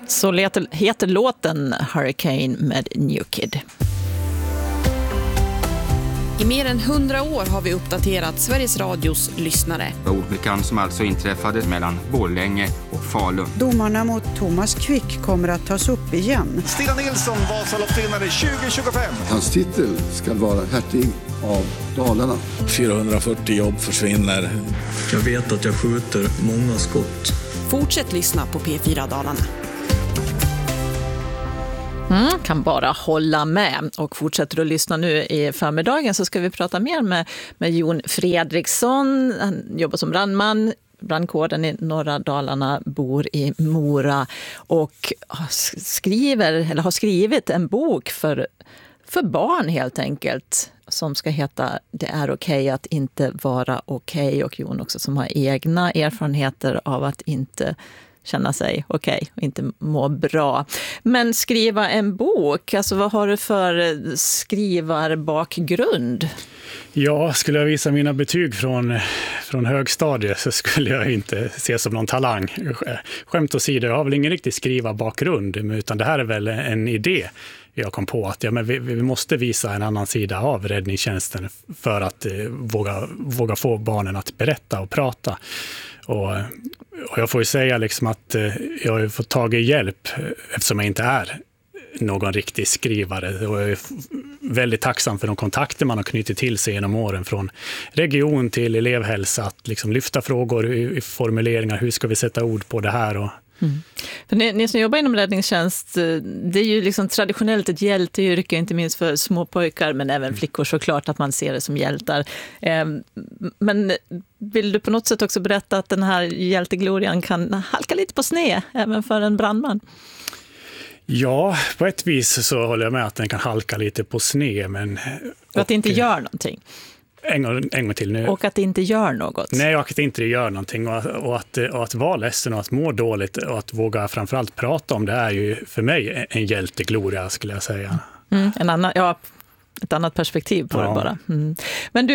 Så heter låten Hurricane med New Kid. I mer än 100 år har vi uppdaterat Sveriges Radios lyssnare. Olyckan som alltså inträffade mellan Borlänge och Falun. Domarna mot Thomas Quick kommer att tas upp igen. Stina Nilsson, Vasaloppsvinnare 2025. Hans titel ska vara hertig av Dalarna. 440 jobb försvinner. Jag vet att jag skjuter många skott. Fortsätt lyssna på P4 Dalarna. Kan bara hålla med. Och fortsätter att lyssna nu i förmiddagen så ska vi prata mer med Jon Fredriksson. Han jobbar som brandman, brandkåren i norra Dalarna, bor i Mora och har skrivit en bok för barn helt enkelt, som ska heta Det är okej att inte vara okej. Och Jon också som har egna erfarenheter av att inte känna sig okej och inte må bra. Men skriva en bok, alltså vad har du för skrivarbakgrund? Ja, skulle jag visa mina betyg från högstadiet så skulle jag inte se som någon talang. Skämt åsido, jag har väl ingen riktigt skrivarbakgrund, utan det här är väl en idé jag kom på att vi måste visa en annan sida av räddningstjänsten för att våga få barnen att berätta och prata. Och jag får ju säga liksom att jag har fått tag i hjälp eftersom jag inte är någon riktig skrivare. Och jag är väldigt tacksam för de kontakter man har knutit till sig genom åren från region till elevhälsa. Att liksom lyfta frågor i formuleringar, hur ska vi sätta ord på det här och... För ni som jobbar inom räddningstjänst, det är ju liksom traditionellt ett hjälteyrke, inte minst för små pojkar men även flickor såklart, att man ser det som hjältar. Men vill du på något sätt också berätta att den här hjälteglorian kan halka lite på sned även för en brandman? Ja, på ett vis så håller jag med att den kan halka lite på sned. Men, och att det inte gör någonting. En gång till nu. Och att det inte gör något. Nej, och att det inte gör någonting. Och att vara ledsen och att må dåligt och att våga framförallt prata om det är ju för mig en hjältegloria, skulle jag säga. Ett annat perspektiv på det bara. Men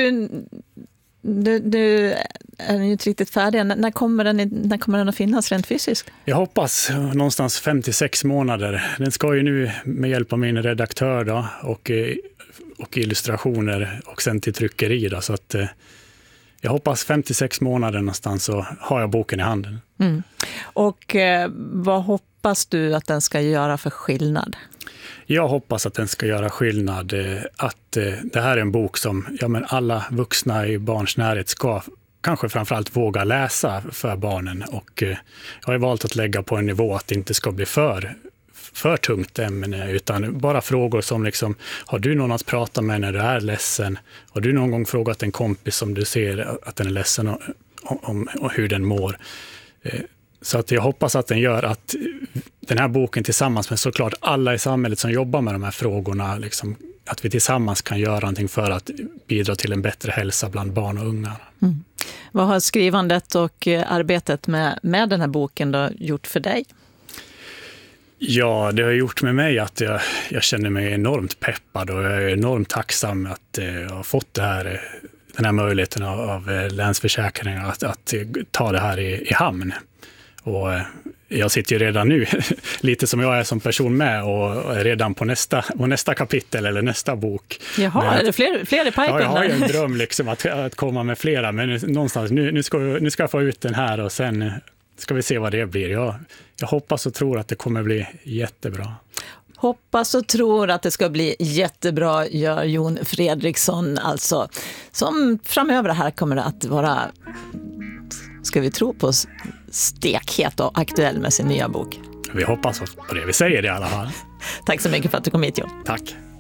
du är ju inte riktigt färdig. När kommer den att finnas rent fysiskt? Jag hoppas någonstans 5-6 månader. Den ska ju nu med hjälp av min redaktör då, och illustrationer och sen till tryckeri då, så att jag hoppas 5-6 månader någonstans så har jag boken i handen. Och vad hoppas du att den ska göra för skillnad? Jag hoppas att den ska göra skillnad, att det här är en bok som alla vuxna i barns närhet ska kanske framförallt våga läsa för barnen, och jag har valt att lägga på en nivå att det inte ska bli för tungt ämne, utan bara frågor som liksom, har du någon att prata med när du är ledsen? Har du någon gång frågat en kompis som du ser att den är ledsen om hur den mår? Så att jag hoppas att den gör att den här boken tillsammans med såklart alla i samhället som jobbar med de här frågorna, liksom, att vi tillsammans kan göra någonting för att bidra till en bättre hälsa bland barn och unga. Vad har skrivandet och arbetet med den här boken då gjort för dig? Ja, det har gjort med mig att jag känner mig enormt peppad, och jag är enormt tacksam att jag har fått den här möjligheten av Länsförsäkringen att ta det här i hamn. Och jag sitter ju redan nu, lite som jag är som person med, och är redan på nästa kapitel eller nästa bok. Jaha, är det fler i pipen? Ja, jag har ju en dröm liksom att komma med flera, men någonstans nu ska jag få ut den här och sen ska vi se vad det blir. Jag hoppas och tror att det kommer bli jättebra. Hoppas och tror att det ska bli jättebra, gör Jon Fredriksson alltså. Som framöver här kommer att vara, ska vi tro på, stekhet och aktuell med sin nya bok. Vi hoppas på det, vi säger det i alla fall. Tack så mycket för att du kom hit, Jon. Tack.